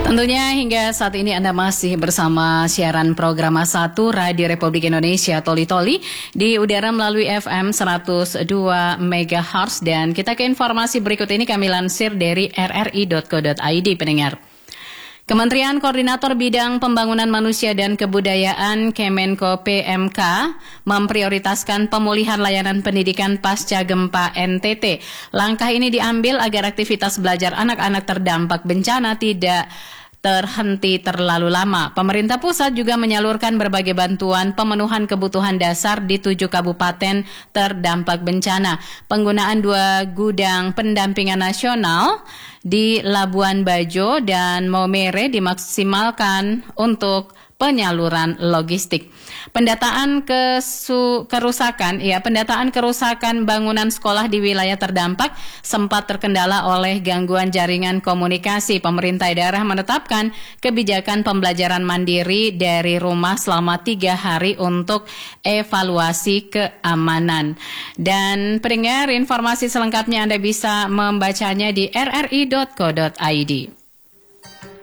Tentunya hingga saat ini Anda masih bersama siaran program A1 Radio Republik Indonesia Toli-Toli di udara melalui FM 102 MHz dan kita ke informasi berikut ini kami lansir dari rri.co.id pendengar. Kementerian Koordinator Bidang Pembangunan Manusia dan Kebudayaan Kemenko PMK memprioritaskan pemulihan layanan pendidikan pasca gempa NTT. Langkah ini diambil agar aktivitas belajar anak-anak terdampak bencana tidak terhenti terlalu lama. Pemerintah pusat juga menyalurkan berbagai bantuan pemenuhan kebutuhan dasar di 7 kabupaten terdampak bencana. Penggunaan 2 gudang pendampingan nasional di Labuan Bajo dan Maumere dimaksimalkan untuk penyaluran logistik. Pendataan kerusakan bangunan sekolah di wilayah terdampak sempat terkendala oleh gangguan jaringan komunikasi. Pemerintah daerah menetapkan kebijakan pembelajaran mandiri dari rumah selama 3 hari untuk evaluasi keamanan. Dan pendengar, informasi selengkapnya Anda bisa membacanya di rri.co.id.